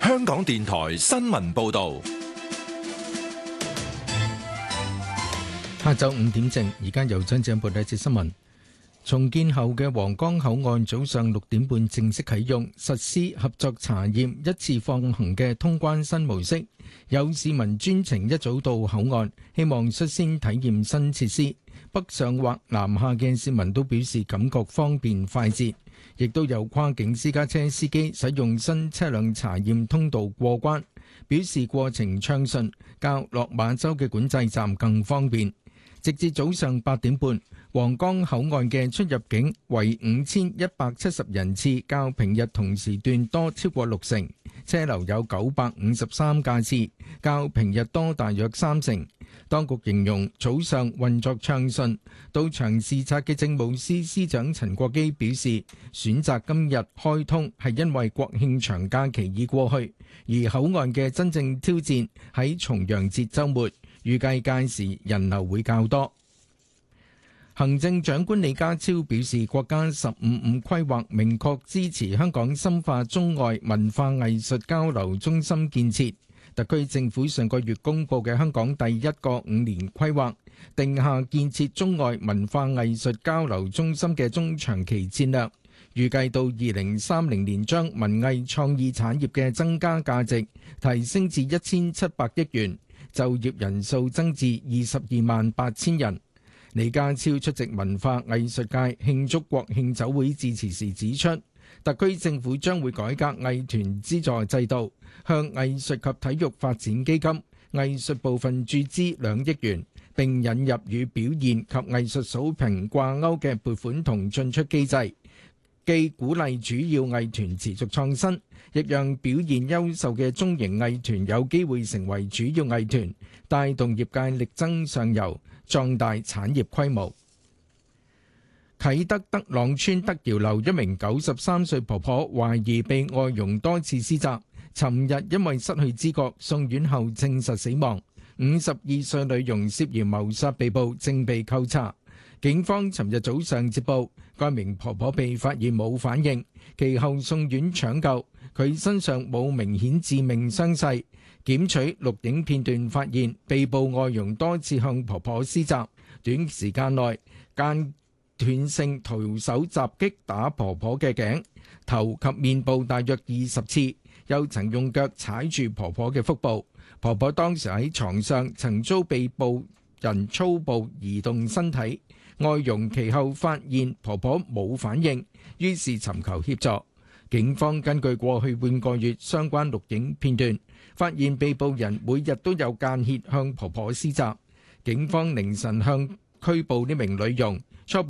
香港電台新聞報道。 下晝5點正，而家由張正報第一節新聞。重建後嘅皇崗口岸早上6點半正式啟用，實施合作查驗一次放行嘅通關新模式。有市民專程一早到口岸，希望率先體驗新設施。北上或南下嘅市民都表示感覺方便快捷，亦都有跨境私家車司機使用新車輛查驗通道過關，表示過程暢順，較落馬洲嘅管制站更方便。直至早上8點半，皇崗口岸嘅出入境為5170人次，較平日同時段多超過60%，車流有953架次，較平日多大約30%。當局形容早上運作暢順。到場視察嘅政務司司長陳國基表示，選擇今日開通係因為國慶長假期已過去，而口岸嘅真正挑戰喺重陽節週末，預計屆時人流會較多。行政長官李家超表示，國家15+5規劃明確支持香港深化中外文化藝術交流中心建設。特區政府上個月公布嘅香港第一個5年規劃，定下建設中外文化藝術交流中心嘅中長期戰略，預計到2030年將文藝創意產業嘅增加價值提升至1700億元，就業人數增至228000人。李家超出席文化藝術界慶祝國慶酒會致辭時指出，特區政府將會改革藝團資助制度，向藝術及體育發展基金藝術部分注資2億元，並引入與表現及藝術水平掛鈎嘅撥款同進出機制，既鼓勵主要藝團持續創新，亦讓表現優秀嘅中型藝團有機會成為主要藝團，帶動業界力爭上游，壯大產業規模。啟德德朗村德堯樓一名93歲婆婆懷疑被外傭多次施襲，尋日因為失去知覺送院後證實死亡。52歲女傭涉嫌謀殺被捕，正被扣查。警方尋日早上接報，該名婆婆被發現冇反應，其後送院搶救，佢身上冇明顯致命傷勢。檢取錄影片段發現，被捕外傭多次向婆婆施襲，短時間內間斷性徒手襲擊打婆婆嘅頸、頭及面部大約20次，又曾用腳踩住婆婆嘅腹部。婆婆當時喺床上，曾遭被捕人粗暴移動身體。外傭其後發現婆婆冇反應，於是尋求協助。警方根據過去半個月相關錄影片段，發現被捕人每日都有間歇向婆婆施襲。警方凌晨向拘捕呢名女傭，初步